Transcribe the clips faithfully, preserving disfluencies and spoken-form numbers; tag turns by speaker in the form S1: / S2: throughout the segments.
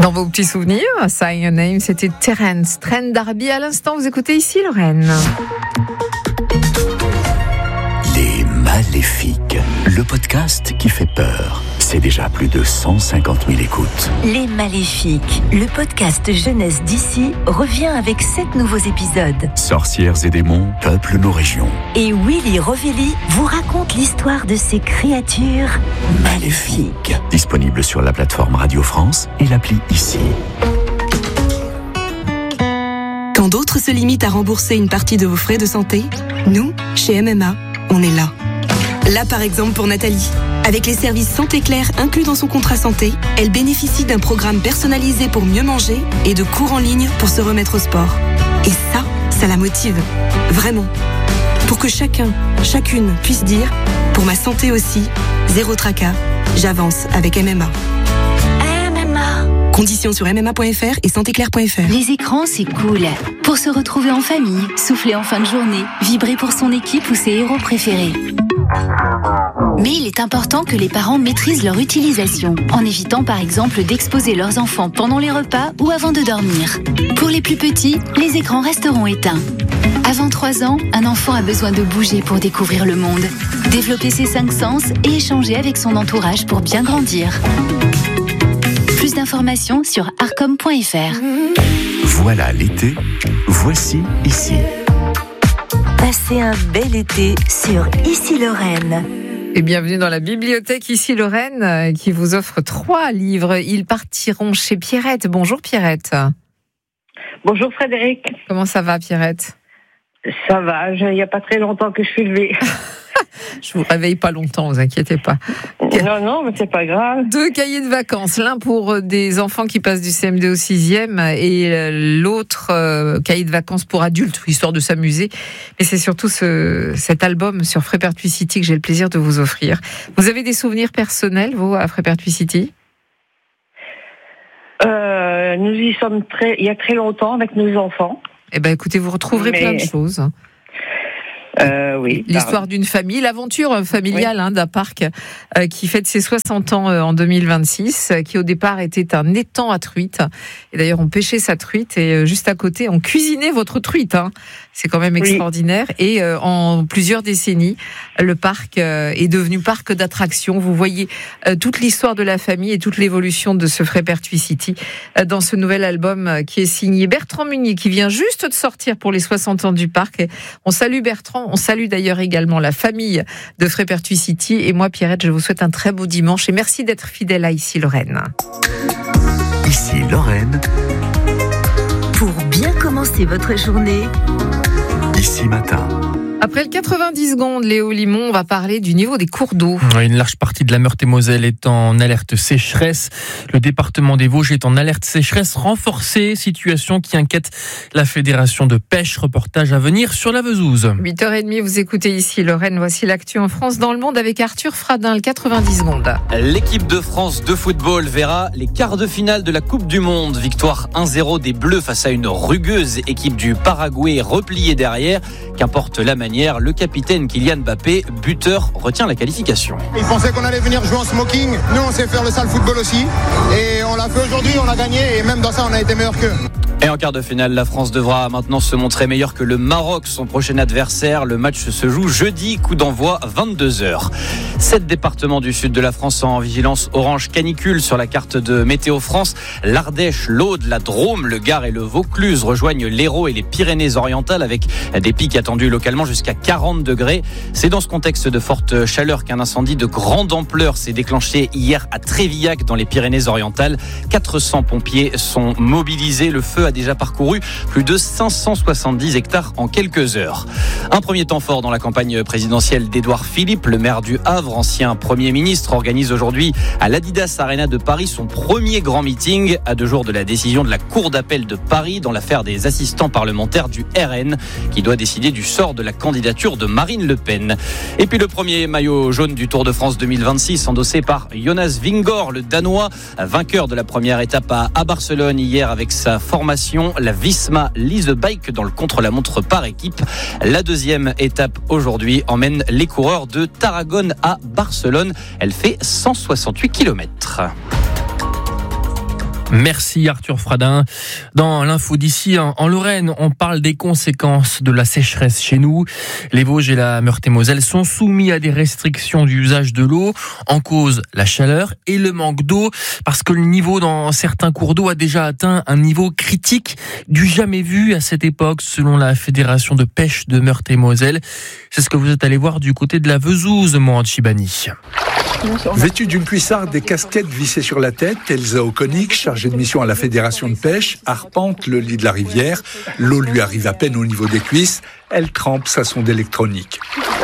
S1: Dans vos petits souvenirs, Sign Your Name, c'était Terence Trent D'Arby. À l'instant, vous écoutez ici Lorraine.
S2: Les Maléfiques, le podcast qui fait peur. C'est déjà plus de cent cinquante mille écoutes.
S3: Les Maléfiques, le podcast jeunesse d'ici, revient avec sept nouveaux épisodes.
S2: Sorcières et démons peuplent nos régions.
S3: Et Willy Rovelli vous raconte l'histoire de ces créatures maléfiques.
S2: Disponible sur la plateforme Radio France et l'appli Ici.
S4: Quand d'autres se limitent à rembourser une partie de vos frais de santé, nous, chez M M A, on est là. Là, par exemple, pour Nathalie. Avec les services Santé Claire inclus dans son contrat santé, elle bénéficie d'un programme personnalisé pour mieux manger et de cours en ligne pour se remettre au sport. Et ça, ça la motive. Vraiment. Pour que chacun, chacune puisse dire « Pour ma santé aussi, zéro tracas, j'avance avec M M A ».
S3: M M A.
S4: Conditions sur m m a point f r et santé claire point f r.
S5: Les écrans, c'est cool. Pour se retrouver en famille, souffler en fin de journée, vibrer pour son équipe ou ses héros préférés. Mais il est important que les parents maîtrisent leur utilisation, en évitant par exemple d'exposer leurs enfants pendant les repas ou avant de dormir. Pour les plus petits, les écrans resteront éteints. Avant trois ans, un enfant a besoin de bouger pour découvrir le monde, développer ses cinq sens et échanger avec son entourage pour bien grandir. Plus d'informations sur arcom point f r.
S2: Voilà l'été, voici Ici.
S3: Passez un bel été sur Ici Lorraine.
S1: Et bienvenue dans la bibliothèque Ici Lorraine qui vous offre trois livres. Ils partiront chez Pierrette. Bonjour Pierrette.
S6: Bonjour Frédéric.
S1: Comment ça va Pierrette ?
S6: Ça va, il n'y a pas très longtemps que je suis levée.
S1: Je vous réveille pas longtemps, vous inquiétez pas.
S6: Non, non, mais c'est pas grave.
S1: Deux cahiers de vacances, l'un pour des enfants qui passent du C M deux au sixième et l'autre euh, cahier de vacances pour adultes, histoire de s'amuser. Mais c'est surtout ce, cet album sur Frépertuis City que j'ai le plaisir de vous offrir. Vous avez des souvenirs personnels, vous, à Frépertuis City ?
S6: euh, Nous y sommes très, il y a très longtemps avec nos enfants.
S1: Eh ben, écoutez, vous retrouverez mais... plein de choses.
S6: Euh, oui,
S1: L'histoire d'une famille, l'aventure familiale oui. hein, d'un parc euh, qui fête ses soixante ans euh, en deux mille vingt-six, euh, qui au départ était un étang à truites. Et d'ailleurs, on pêchait sa truite et euh, juste à côté, on cuisinait votre truite. Hein. C'est quand même extraordinaire. Oui. Et euh, en plusieurs décennies, le parc euh, est devenu parc d'attractions. Vous voyez euh, toute l'histoire de la famille et toute l'évolution de ce Frépertuis City euh, dans ce nouvel album euh, qui est signé Bertrand Munier, qui vient juste de sortir pour les soixante ans du parc. Et on salue Bertrand. On salue d'ailleurs également la famille de Frépertuis City. Et moi, Pierrette, je vous souhaite un très beau dimanche et merci d'être fidèle à Ici Lorraine.
S2: Ici Lorraine.
S3: Pour bien commencer votre journée.
S2: Ici Matin.
S1: Après le quatre-vingt-dix secondes, Léo Limon, on va parler du niveau des cours d'eau.
S7: Une large partie de la Meurthe-et-Moselle est en alerte sécheresse. Le département des Vosges est en alerte sécheresse renforcée, situation qui inquiète la Fédération de pêche. Reportage à venir sur la Vesouse.
S1: huit heures trente, vous écoutez Ici Lorraine. Voici l'actu en France, dans le monde avec Arthur Fradin, le quatre-vingt-dix secondes.
S8: L'équipe de France de football verra les quarts de finale de la Coupe du Monde. Victoire un zéro des Bleus face à une rugueuse équipe du Paraguay repliée derrière. Qu'importe la manière, le capitaine Kylian Mbappé, buteur, retient la qualification.
S9: Ils pensaient qu'on allait venir jouer en smoking. Nous, on sait faire le sale football aussi. Et on l'a fait aujourd'hui, on a gagné. Et même dans ça, on a été meilleurs qu'eux.
S8: Et en quart de finale, la France devra maintenant se montrer meilleure que le Maroc, son prochain adversaire. Le match se joue jeudi, coup d'envoi vingt-deux heures. Sept départements du sud de la France en vigilance orange canicule sur la carte de Météo France. L'Ardèche, l'Aude, la Drôme, le Gard et le Vaucluse rejoignent l'Hérault et les Pyrénées-Orientales avec des pics attendus localement jusqu'à quarante degrés. C'est dans ce contexte de forte chaleur qu'un incendie de grande ampleur s'est déclenché hier à Trévillac dans les Pyrénées-Orientales. quatre cents pompiers sont mobilisés. Le feu a déjà parcouru plus de cinq cent soixante-dix hectares en quelques heures. Un premier temps fort dans la campagne présidentielle d'Édouard Philippe, le maire du Havre, ancien Premier ministre, organise aujourd'hui à l'Adidas Arena de Paris son premier grand meeting à deux jours de la décision de la Cour d'appel de Paris dans l'affaire des assistants parlementaires du R N qui doit décider du sort de la candidature de Marine Le Pen. Et puis le premier maillot jaune du Tour de France deux mille vingt-six endossé par Jonas Vingegaard, le Danois, vainqueur de la première étape à, à Barcelone hier avec sa formation la Visma Lease a Bike dans le contre-la-montre par équipe. La deuxième étape aujourd'hui emmène les coureurs de Tarragone à Barcelone. Elle fait cent soixante-huit kilomètres.
S7: Merci Arthur Fradin. Dans l'info d'ici, en Lorraine, on parle des conséquences de la sécheresse chez nous. Les Vosges et la Meurthe-et-Moselle sont soumis à des restrictions d'usage de l'eau. En cause, la chaleur et le manque d'eau, parce que le niveau dans certains cours d'eau a déjà atteint un niveau critique du jamais vu à cette époque, selon la Fédération de pêche de Meurthe-et-Moselle. C'est ce que vous êtes allé voir du côté de la Vesouse, Mohand Chibani.
S10: Vêtue d'une cuissarde et casquette vissée sur la tête, Elsa Okonik, chargée de mission à la Fédération de pêche, arpente le lit de la rivière. L'eau lui arrive à peine au niveau des cuisses. Elle trempe sa sonde électronique.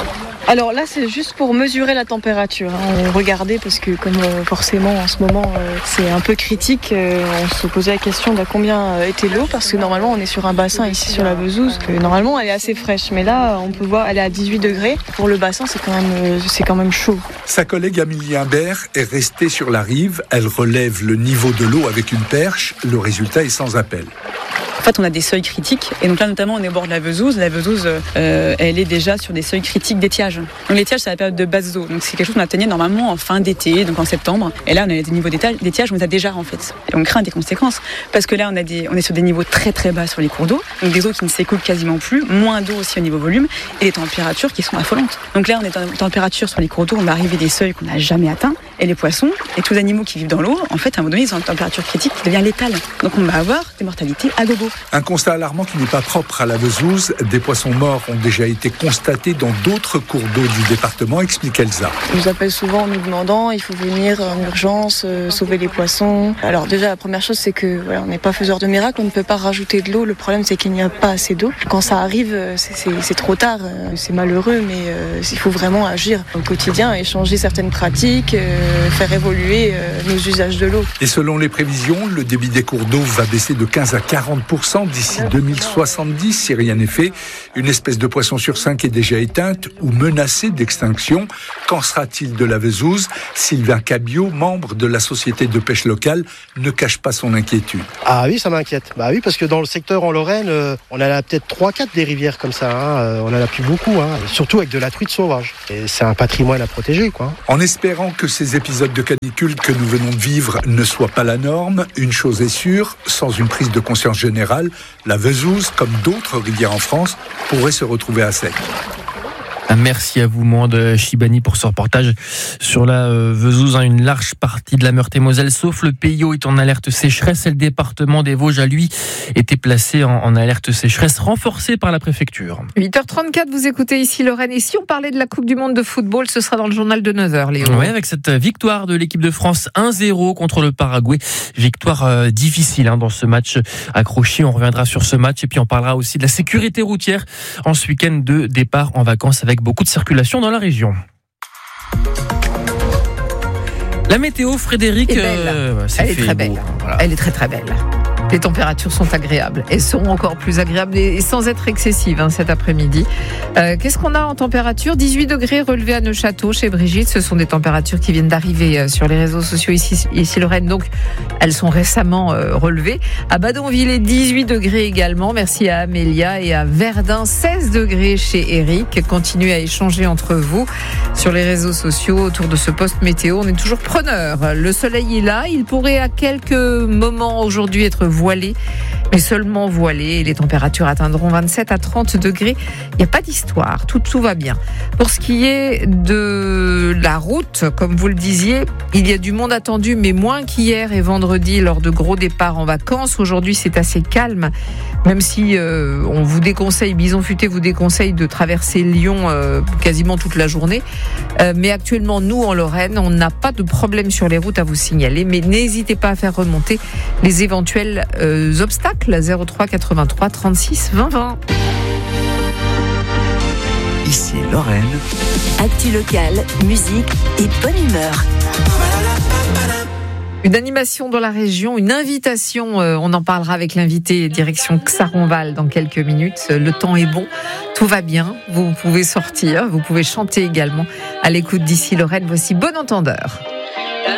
S11: Alors là, c'est juste pour mesurer la température. On regardait parce que comme euh, forcément en ce moment euh, c'est un peu critique, euh, on se posait la question de combien euh, était l'eau parce que normalement on est sur un bassin ici sur la Vesouse. Euh, normalement elle est assez fraîche, mais là on peut voir elle est à dix-huit degrés. Pour le bassin c'est quand même euh, c'est quand même chaud.
S10: Sa collègue Amélie Imbert est restée sur la rive. Elle relève le niveau de l'eau avec une perche. Le résultat est sans appel.
S11: En fait, on a des seuils critiques. Et donc là, notamment, on est au bord de la Vesouse. La Vesouse, euh, elle est déjà sur des seuils critiques d'étiage. Donc l'étiage, c'est la période de basse eau. Donc c'est quelque chose qu'on atteignait normalement en fin d'été, donc en septembre. Et là, on a des niveaux d'étiage, on les a déjà en fait. Et on craint des conséquences. Parce que là, on, a des, on est sur des niveaux très très bas sur les cours d'eau. Donc des eaux qui ne s'écoulent quasiment plus. Moins d'eau aussi au niveau volume. Et des températures qui sont affolantes. Donc là, on est dans une température sur les cours d'eau. On va arriver des seuils qu'on n'a jamais atteints. Et les poissons et tous les animaux qui vivent dans l'eau, en fait, à un moment donné, ils ont une température critique qui devient létale. Donc on va avoir des mortalités à gogo.
S10: Un constat alarmant qui n'est pas propre à la Vesouse. Des poissons morts ont déjà été constatés dans d'autres cours d'eau du département, explique Elsa.
S11: Ils nous appellent souvent en nous demandant il faut venir en urgence, euh, sauver les poissons. Alors déjà, la première chose, c'est que voilà, on n'est pas faiseur de miracles, on ne peut pas rajouter de l'eau. Le problème, c'est qu'il n'y a pas assez d'eau. Quand ça arrive, c'est, c'est, c'est trop tard. C'est malheureux, mais euh, il faut vraiment agir au quotidien et changer certaines pratiques, euh, faire évoluer euh, nos usages de l'eau.
S10: Et selon les prévisions, le débit des cours d'eau va baisser de quinze à quarante pour cent d'ici deux mille soixante-dix, si rien n'est fait. Une espèce de poisson sur cinq est déjà éteinte ou menacée d'extinction. Qu'en sera-t-il de la Vesouse ? Sylvain Cabiot, membre de la société de pêche locale, ne cache pas son inquiétude.
S12: Ah oui, ça m'inquiète. Bah oui, parce que dans le secteur en Lorraine, euh, on a peut-être trois quatre des rivières comme ça. Hein. Euh, on en a plus beaucoup, hein. Surtout avec de la truite sauvage. Et c'est un patrimoine à protéger, quoi.
S10: En espérant que ces épisodes de canicule que nous venons de vivre ne soient pas la norme, une chose est sûre, sans une prise de conscience générale, la Vesouse, comme d'autres rivières en France, pourrait se retrouver à sec.
S7: Merci à vous, Mohand Chibani, pour ce reportage sur la euh, Vesouse. Hein, une large partie de la Meurthe-et-Moselle, sauf le P I O, est en alerte sécheresse. Et le département des Vosges, à lui, était placé en, en alerte sécheresse renforcée par la préfecture.
S1: huit heures trente-quatre, vous écoutez ici Lorraine. Et si on parlait de la Coupe du Monde de football, ce sera dans le journal de neuf heures, Léo.
S7: Oui, avec cette victoire de l'équipe de France un zéro contre le Paraguay. Victoire euh, difficile hein, dans ce match accroché. On reviendra sur ce match et puis on parlera aussi de la sécurité routière en ce week-end de départ en vacances avec beaucoup de circulation dans la région. La météo, Frédéric,
S1: euh, elle est très belle. Voilà. Elle est très très belle. Les températures sont agréables. Elles seront encore plus agréables et sans être excessives hein, cet après-midi. Euh, qu'est-ce qu'on a en température ? dix-huit degrés relevés à Neufchâteau, chez Brigitte. Ce sont des températures qui viennent d'arriver sur les réseaux sociaux ici, ici Lorraine. Donc, elles sont récemment euh, relevées. À Badonville, dix-huit degrés également. Merci à Amélia. Et à Verdun, seize degrés chez Eric. Continuez à échanger entre vous sur les réseaux sociaux autour de ce post météo. On est toujours preneurs. Le soleil est là. Il pourrait à quelques moments aujourd'hui être voilé, mais seulement voilé. Et les températures atteindront vingt-sept à trente degrés. Il n'y a pas d'histoire, tout, tout va bien. Pour ce qui est de la route, comme vous le disiez, il y a du monde attendu, mais moins qu'hier et vendredi lors de gros départs en vacances. Aujourd'hui, c'est assez calme, même si euh, on vous déconseille, Bison Futé vous déconseille de traverser Lyon euh, quasiment toute la journée. Euh, mais actuellement, nous, en Lorraine, on n'a pas de problème sur les routes à vous signaler, mais n'hésitez pas à faire remonter les éventuels euh, obstacles. zéro trois quatre-vingt-trois trente-six vingt vingt.
S2: Ici Lorraine.
S3: Actu locale, musique et bonne humeur.
S1: Une animation dans la région, une invitation, euh, on en parlera avec l'invité direction Xaronval dans quelques minutes. Le temps est bon, tout va bien, vous pouvez sortir, vous pouvez chanter également à l'écoute d'ici Lorraine. Voici Bon Entendeur.